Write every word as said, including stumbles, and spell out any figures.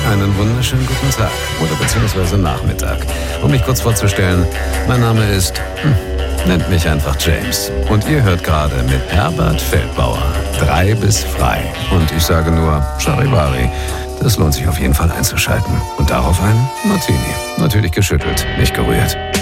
Einen wunderschönen guten Tag oder beziehungsweise Nachmittag. Um mich kurz vorzustellen, mein Name ist, hm, nennt mich einfach James. Und ihr hört gerade mit Herbert Feldbauer drei bis frei. Und ich sage nur Charivari. Das lohnt sich auf jeden Fall einzuschalten. Und darauf ein Martini. Natürlich geschüttelt, nicht gerührt.